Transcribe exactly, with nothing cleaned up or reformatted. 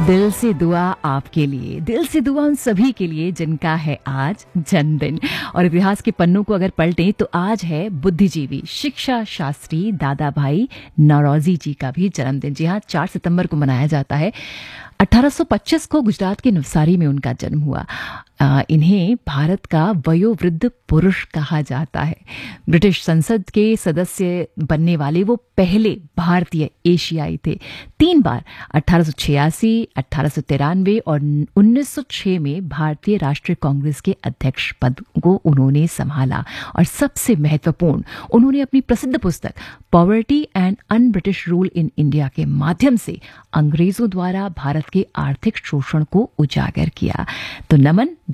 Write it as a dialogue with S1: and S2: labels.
S1: दिल से दुआ आपके लिए, दिल से दुआ उन सभी के लिए जिनका है आज जन्मदिन। और इतिहास के पन्नों को अगर पलटें तो आज है बुद्धिजीवी, शिक्षा शास्त्री दादा भाई नौरोजी जी का भी जन्मदिन। जी हाँ, चार सितंबर को मनाया जाता है। अठारह सौ पच्चीस को गुजरात के नवसारी में उनका जन्म हुआ। आ, इन्हें भारत का वयोवृद्ध पुरुष कहा जाता है। ब्रिटिश संसद के सदस्य बनने वाले वो पहले भारतीय एशियाई थे। तीन बार अठारह सौ छियासी, अठारह सौ तिरानवे और उन्नीस सौ छह में भारतीय राष्ट्रीय कांग्रेस के अध्यक्ष पद को उन्होंने संभाला। और सबसे महत्वपूर्ण, उन्होंने अपनी प्रसिद्ध पुस्तक poverty and un British rule in India के माध्यम से अंग्रेजों द्वारा भारत के आर्थिक शोषण को उजागर किया। तो नमन